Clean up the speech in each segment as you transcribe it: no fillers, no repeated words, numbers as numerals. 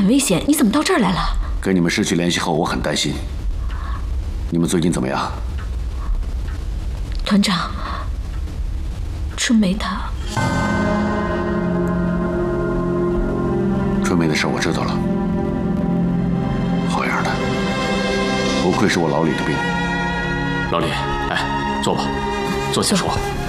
很危险，你怎么到这儿来了？ 跟你们失去联系后，我很担心。你们最近怎么样？ 团长，春梅她…… 春梅的事我知道了。好样的，不愧是我老李的兵。 老李，哎，坐吧，坐下说。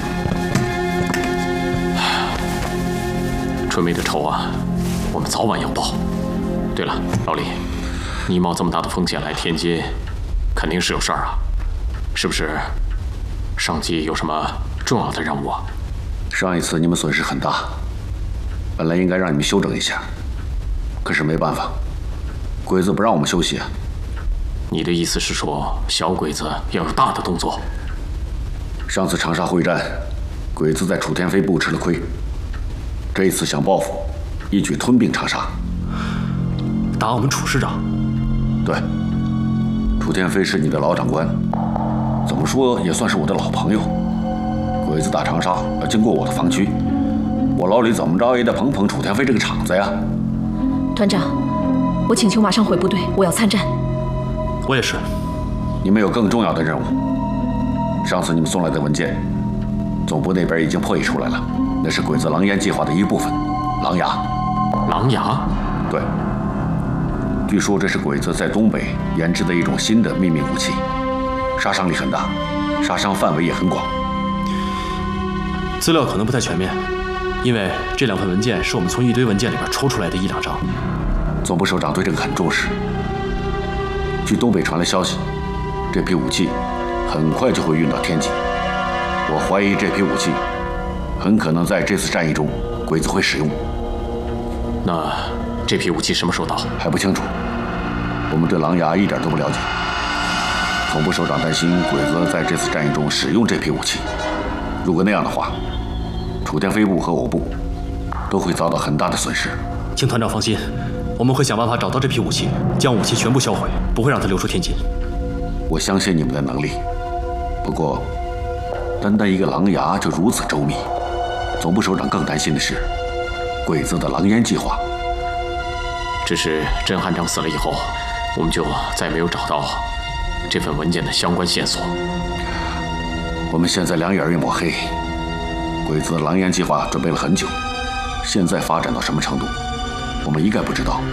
春梅的仇啊，我们早晚要报。对了，老李，你冒这么大的风险来天津，肯定是有事儿啊，是不是？上级有什么重要的任务啊？ 上一次你们损失很大，本来应该让你们休整一下，可是没办法，鬼子不让我们休息啊。 你的意思是说，小鬼子要有大的动作？ 上次长沙会战，鬼子在楚天飞部吃了亏，这一次想报复，一举吞并长沙。 打我们楚师长？ 对，楚天飞是你的老长官，怎么说也算是我的老朋友。鬼子打长沙要经过我的防区，我老李怎么着也得捧捧楚天飞这个场子呀。 团长，我请求马上回部队，我要参战。 我也是。 你们有更重要的任务。上次你们送来的文件，总部那边已经破译出来了，那是鬼子狼烟计划的一部分，狼牙。 狼牙？ 对。据说这是鬼子在东北研制的一种新的秘密武器，杀伤力很大，杀伤范围也很广。 资料可能不太全面，因为这2份文件是我们从一堆文件里边抽出来的1、2张。 总部首长对这个很重视。据东北传来消息，这批武器很快就会运到天津。我怀疑这批武器很可能在这次战役中鬼子会使用。 那这批武器什么时候到？ 还不清楚，我们对狼牙一点都不了解。总部首长担心鬼子在这次战役中使用这批武器，如果那样的话，楚天飞部和我部都会遭到很大的损失。 请团长放心，我们会想办法找到这批武器，将武器全部销毁，不会让它流出天津。 我相信你们的能力，不过单单一个狼牙就如此周密，总部首长更担心的是鬼子的狼烟计划。 只是甄汉章死了以后，我们就再没有找到这份文件的相关线索。 我们现在两眼一抹黑，鬼子的狼烟计划准备了很久，现在发展到什么程度，我们一概不知道。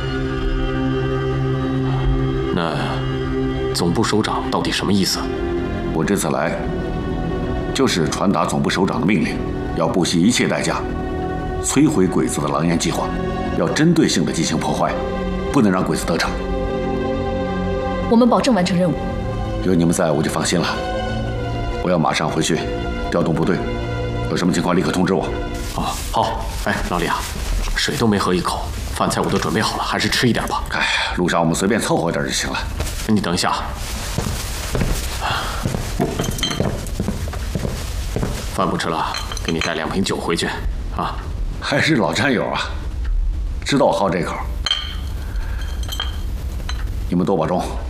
那总部首长到底什么意思？ 我这次来，就是传达总部首长的命令，要不惜一切代价，摧毁鬼子的狼烟计划，要针对性的进行破坏，不能让鬼子得逞。 我们保证完成任务。 有你们在，我就放心了。我要马上回去调动部队，有什么情况立刻通知我。 哦，好。哎，老李啊，水都没喝一口，饭菜我都准备好了，还是吃一点吧。 哎，路上我们随便凑合一点就行了。 你等一下，饭不吃了，给你带2瓶酒回去啊。 还是老战友啊，知道我好这口。你们多保重。